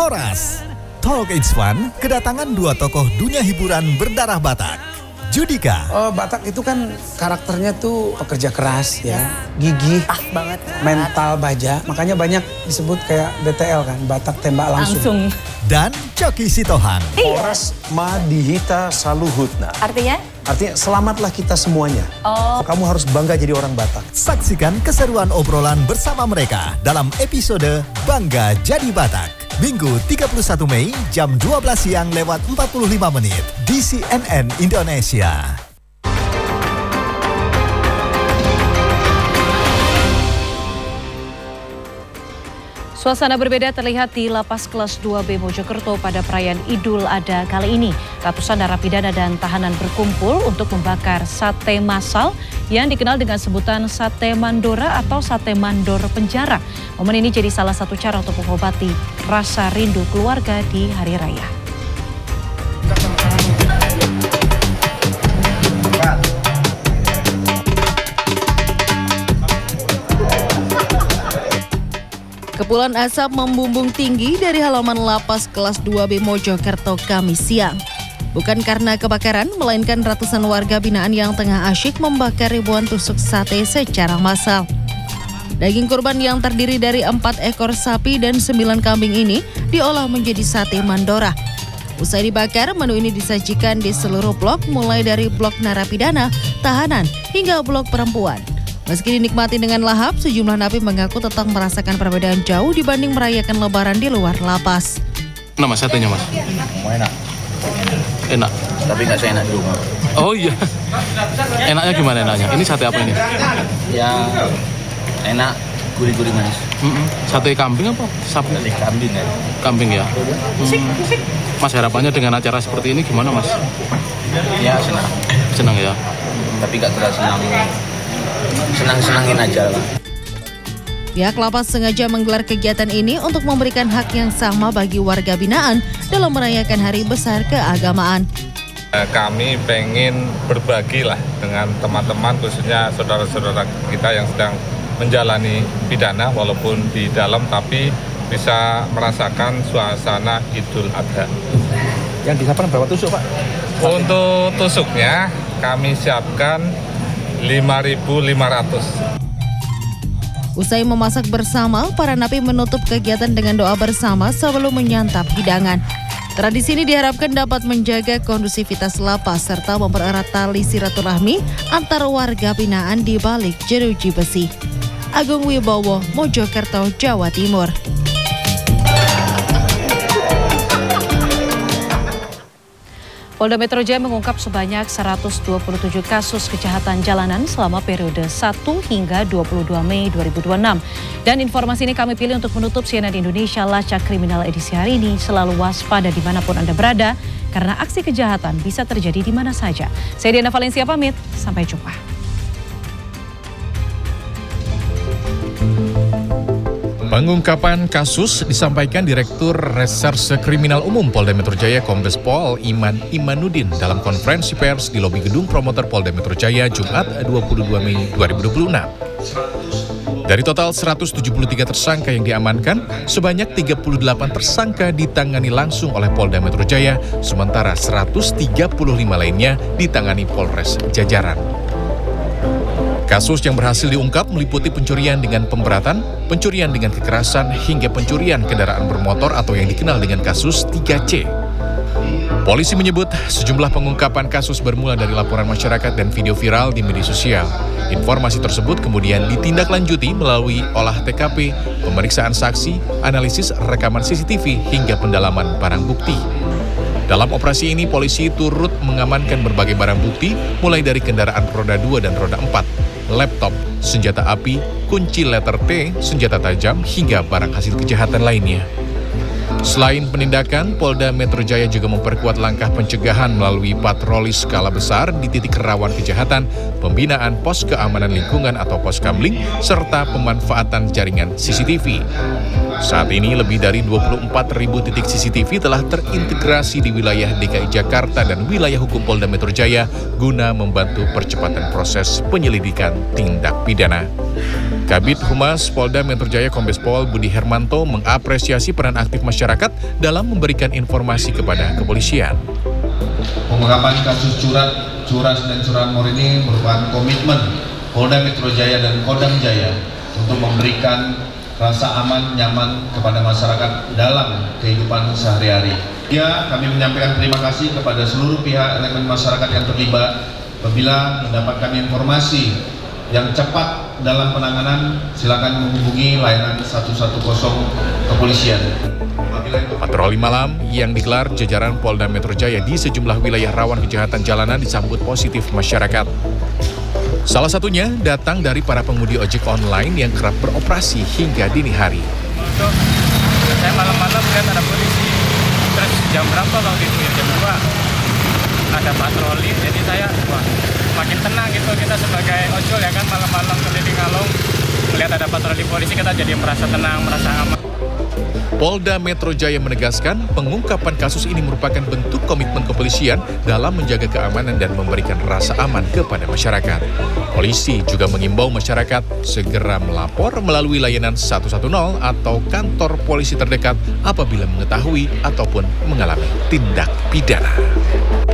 Horas. Talk It's Fun kedatangan dua tokoh dunia hiburan berdarah Batak. Judika. Oh, Batak itu kan karakternya tuh pekerja keras ya, gigih, banget, mental baja. Makanya banyak disebut kayak BTL kan, Batak tembak langsung. Dan Coki Sitohang. Horas madihita saluhutna. Artinya? Artinya selamatlah kita semuanya. Oh. Kamu harus bangga jadi orang Batak. Saksikan keseruan obrolan bersama mereka dalam episode Bangga Jadi Batak. Minggu 31 Mei jam 12 siang lewat 45 menit di CNN Indonesia. Suasana berbeda terlihat di Lapas Kelas 2B Mojokerto pada perayaan Idul Adha kali ini. Ratusan narapidana dan tahanan berkumpul untuk membakar sate massal yang dikenal dengan sebutan sate mandora atau sate mandor penjara. Momen ini jadi salah satu cara untuk mengobati rasa rindu keluarga di hari raya. Kepulan asap membumbung tinggi dari halaman Lapas Kelas 2B Mojokerto Kamis siang. Bukan karena kebakaran, melainkan ratusan warga binaan yang tengah asyik membakar ribuan tusuk sate secara massal. Daging kurban yang terdiri dari 4 ekor sapi dan 9 kambing ini diolah menjadi sate mandora. Usai dibakar, menu ini disajikan di seluruh blok, mulai dari blok narapidana, tahanan, hingga blok perempuan. Meski dinikmati dengan lahap, sejumlah napi mengaku tetap merasakan perbedaan jauh dibanding merayakan lebaran di luar lapas. Nah mas, satenya mas? Enak. Enak? Tapi nggak seenak di rumah. Oh iya. Enaknya gimana enaknya? Ini sate apa ini? Ya enak, gurih-gurih manis. Sate kambing apa? Sapi? Sate kambing ya. Kambing ya? Mas harapannya dengan acara seperti ini gimana mas? Ya senang. Senang ya? Tapi nggak terlalu senang. Senang-senangin aja lah. Pihak lapas sengaja menggelar kegiatan ini untuk memberikan hak yang sama bagi warga binaan dalam merayakan hari besar keagamaan. Kami pengen berbagi lah dengan teman-teman, khususnya saudara-saudara kita yang sedang menjalani pidana walaupun di dalam, tapi bisa merasakan suasana Idul Adha. Yang disiapkan berapa tusuk, Pak? Untuk tusuknya kami siapkan 5.500. Usai memasak bersama, para napi menutup kegiatan dengan doa bersama sebelum menyantap hidangan. Tradisi ini diharapkan dapat menjaga kondusivitas lapas serta mempererat tali silaturahmi antar warga binaan di balik jeruji besi. Agung Wibowo, Mojokerto, Jawa Timur. Polda Metro Jaya mengungkap sebanyak 127 kasus kejahatan jalanan selama periode 1 hingga 22 Mei 2026. Dan informasi ini kami pilih untuk menutup CNN Indonesia Lacak Kriminal edisi hari ini. Selalu waspada dimanapun Anda berada, karena aksi kejahatan bisa terjadi di mana saja. Saya Diana Valencia pamit, sampai jumpa. Pengungkapan kasus disampaikan Direktur Reserse Kriminal Umum Polda Metro Jaya Kombes Pol Iman Imanuddin dalam konferensi pers di lobi gedung promotor Polda Metro Jaya Jumat 22 Mei 2026. Dari total 173 tersangka yang diamankan, sebanyak 38 tersangka ditangani langsung oleh Polda Metro Jaya, sementara 135 lainnya ditangani Polres Jajaran. Kasus yang berhasil diungkap meliputi pencurian dengan pemberatan, pencurian dengan kekerasan, hingga pencurian kendaraan bermotor atau yang dikenal dengan kasus 3C. Polisi menyebut sejumlah pengungkapan kasus bermula dari laporan masyarakat dan video viral di media sosial. Informasi tersebut kemudian ditindaklanjuti melalui olah TKP, pemeriksaan saksi, analisis rekaman CCTV, hingga pendalaman barang bukti. Dalam operasi ini, polisi turut mengamankan berbagai barang bukti, mulai dari kendaraan roda 2 dan roda 4, laptop, senjata api, kunci letter T, senjata tajam, hingga barang hasil kejahatan lainnya. Selain penindakan, Polda Metro Jaya juga memperkuat langkah pencegahan melalui patroli skala besar di titik rawan kejahatan, pembinaan pos keamanan lingkungan atau poskamling, serta pemanfaatan jaringan CCTV. Saat ini lebih dari 24.000 titik CCTV telah terintegrasi di wilayah DKI Jakarta dan wilayah hukum Polda Metro Jaya guna membantu percepatan proses penyelidikan tindak pidana. Kabid Humas Polda Metro Jaya Kombes Pol Budi Hermanto mengapresiasi peran aktif masyarakat dalam memberikan informasi kepada kepolisian. Pengungkapan kasus curas dan curanmor ini merupakan komitmen Polda Metro Jaya dan Kodam Jaya untuk memberikan rasa aman, nyaman kepada masyarakat dalam kehidupan sehari-hari. Ya, kami menyampaikan terima kasih kepada seluruh pihak elemen masyarakat yang terlibat. Apabila mendapatkan informasi yang cepat dalam penanganan, silakan menghubungi layanan 110 kepolisian. Patroli malam yang digelar jajaran Polda Metro Jaya di sejumlah wilayah rawan kejahatan jalanan disambut positif masyarakat. Salah satunya datang dari para pengemudi ojek online yang kerap beroperasi hingga dini hari. Saya malam-malam lihat ada polisi. Terus jam berapa waktu itu? Jam 2. Ada patroli, jadi saya makin tenang gitu, kita sebagai ojol ya kan, malam-malam keliling Ngalong melihat ada patroli polisi, kita jadi merasa tenang, merasa aman. Polda Metro Jaya menegaskan pengungkapan kasus ini merupakan bentuk komitmen kepolisian dalam menjaga keamanan dan memberikan rasa aman kepada masyarakat. Polisi juga mengimbau masyarakat segera melapor melalui layanan 110 atau kantor polisi terdekat apabila mengetahui ataupun mengalami tindak pidana.